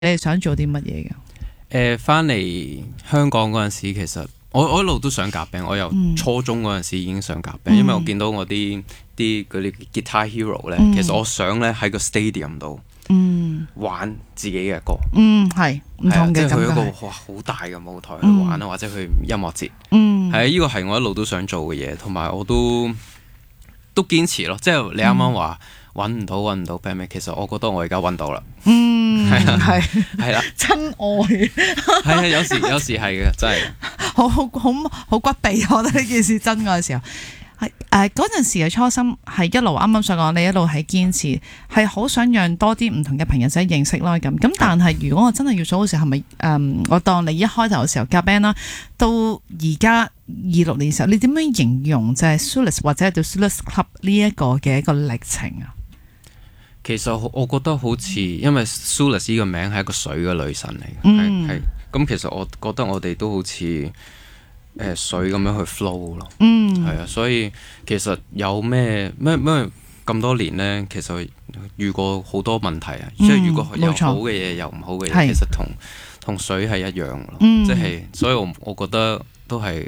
你哋想做啲乜嘢嘅？ 翻嚟香港嗰陣時，其實我一路都想夾 band，我由初中嗰陣時已經想夾 band，因為我見到我啲嗰啲 guitar hero 咧，其實我想咧喺個 stadium 度玩自己嘅歌， 係唔同嘅， 即係去一個好大嘅舞台去玩啊，或者去音樂節，係呢個係我一路都想做嘅嘢，同埋我都堅持咯。即係你啱啱話揾唔到 band， 其實我覺得我而家揾到啦。係啦， 真愛係啊，有時係嘅，真係好骨痹，我覺得呢件事真愛嘅時候。嗰陣時嘅初心係一路啱啱所講，你一路係堅持，係好想讓多啲唔同嘅朋友仔認識啦咁。但係如果我真係要做嘅時候，係咪我當你一開頭嘅時候夾 band 啦，到而家26年嘅時候，你點樣形容就係 Soulist 或者係 The Soulist Club 呢一個嘅一個歷程啊？ 其實我覺得好似，因為 Soulist 呢個名係一個水嘅女神嚟嘅，係咁。其實我覺得我哋都好似水咁樣去 flow 咯，係啊。所以其實有咩咁多年呢，其實遇過好多問題啊，即係如果有好嘅嘢，有唔好嘅嘢，其實同水係一樣咯，即係所以我覺得都係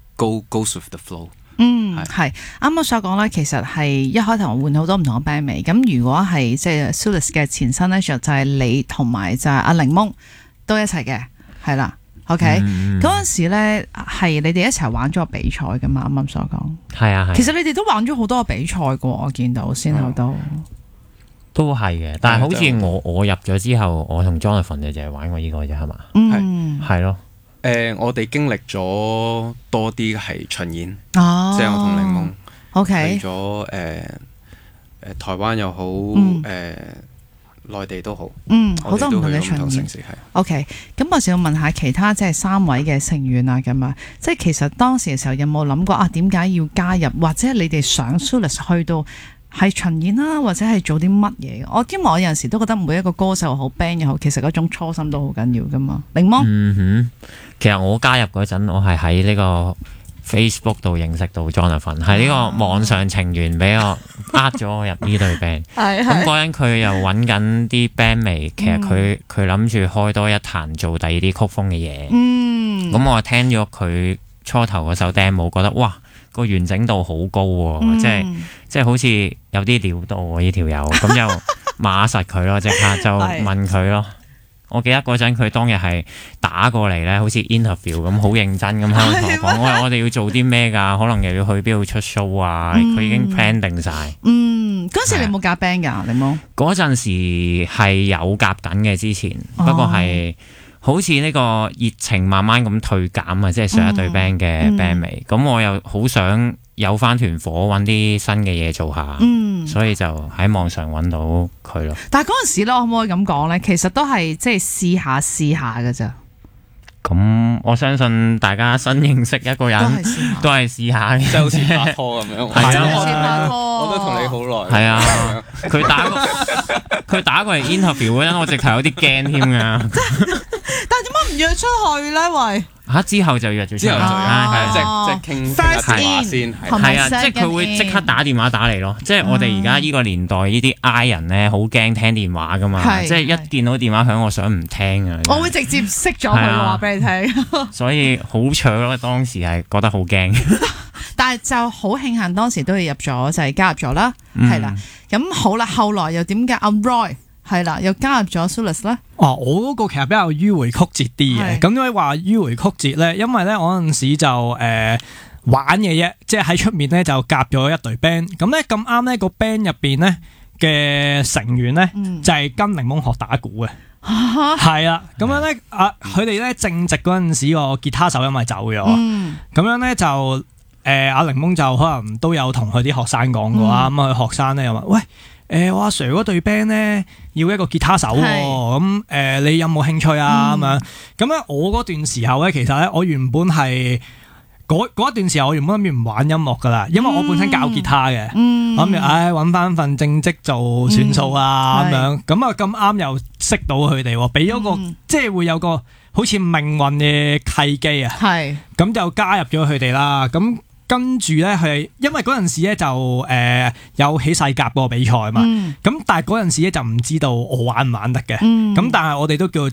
goes with the flow。 係啱啱所講咧，其實係一開頭換好多唔同嘅 band 名。咁如果係即係 Soulist 嘅前身咧，就係你同埋就係阿檸檬都一齊嘅，係啦。OK，嗰陣時咧係你哋一齊玩咗個比賽噶嘛？啱啱所講係啊， 其實你哋都玩咗好多個比賽噶，我見到先後都係嘅。但係好似我入咗之後，我同 Jonathan 就係玩過呢個啫，係嘛？係咯。 我哋經歷咗多啲係巡演，即係我同檸檬 ，OK， 去咗台灣又好，內地都好， 好多唔同嘅巡演。OK， 咁我想問下其他即係3位嘅成員啊，咁啊，即係其實當時嘅時候有冇諗過啊？點解要加入，或者你哋想 Soulist 去到係巡演啦，或者係做啲乜嘢？因為我有陣時都覺得每一個歌手好 band 又好，其實嗰種初心都好緊要噶嘛。檸檬， 其實我加入嗰陣，我係喺呢個 Facebook 度認識到 Jonathan， 係呢個網上情緣俾我咗我入呢隊 band。咁嗰陣佢又揾緊啲 band 味，其實佢諗住開多一壇做第二啲曲風嘅嘢。咁我聽咗佢初頭嗰首 demo， 覺得哇，個完整度好高喎，即係好似有啲料到喎呢條友，咁就碼實佢咯，即刻就問佢咯。我記得嗰陣佢當日係打過嚟咧，好似 interview 咁，好認真咁喺度同我講，我哋要做啲咩㗎？可能又要去邊度出 show 啊？佢已經 plan 定晒。 嗰陣時你有冇夾 band 㗎？你冇？ 嗰陣時係有夾緊嘅，之前不過係好似呢個熱情慢慢咁退減啊，即係上一隊 band 嘅 band 味。咁我又好想有翻團火，揾啲新嘅嘢做下。所以就喺網上揾到佢咯。 但係嗰陣時咧，可唔可以咁講咧？其實都係即係試下㗎咋。 咁我相信大家新認識一個人都係試下嘅， 即係好似拍拖咁樣。 係啊， 我都同你好耐。 係啊，佢打過嚟 interview 嗰陣，我直頭有啲驚添㗎。 但係點解唔約出去咧？喂！ 之後就約咗出嚟， 即係傾下電話先， 係啊，即係佢會即刻打電話打嚟咯。即係我哋而家呢個年代呢啲 I 人咧，好驚聽電話噶嘛。即係一見到電話響，我想唔聽啊。 我會直接熄咗佢話俾你聽。 所以好搶咯，當時係覺得好驚。 但係就好慶幸當時都係入咗，就係加入咗啦，係啦。咁好啦，後來又點解阿 Roy？係啦，又加入咗 Soulist 咧。 我嗰個其實比較迂迴曲折啲嘅。咁點解話迂迴曲折咧？因為咧我嗰陣時就玩嘅啫，即係喺出面咧就夾咗一隊 band。咁咧咁啱咧個 band 入邊咧嘅成員咧就係跟檸檬學打鼓嘅。係啦，咁樣咧佢哋咧正值嗰陣時個吉他手因為走咗，咁樣咧就阿檸檬就可能都有同佢啲學生講過啊。咁佢學生咧又話喂。我阿 Sir 嗰隊 band 咧要一個吉他手喎，咁你有冇興趣啊？咁咧我嗰段時候咧，其實咧我原本係嗰一段時候，我原本諗住唔玩音樂噶啦，因為我本身教吉他嘅，諗住揾翻份正職做算數啊咁樣。咁啊咁啱又識到佢哋，俾咗個即係會有個好似命運嘅契機啊。咁就加入咗佢哋啦。咁跟住咧係因為嗰陣時咧就有起勢甲個比賽嘛，咁但係嗰陣時咧就唔知道我玩唔玩得嘅，咁但係我哋都叫